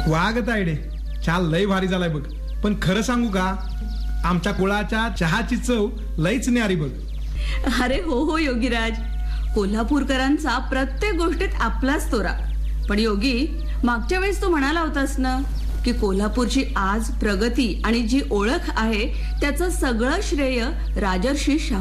वाग तायडे, चहा लय भारी झालाय बघ. पण खरं सांगू का, आमच्या कुळाच्या चहाची चव लयच न्यारी बघ. अरे हो हो योगीराज, कोल्हापूरकरांचा प्रत्येक गोष्टीत आपलाच तोरा. पण योगी, मागच्या वेळेस तू म्हणाला होतास ना की कोल्हापूरची आज प्रगती आणि जी ओळख आहे त्याचं सगळं श्रेय राजर्षी शाहू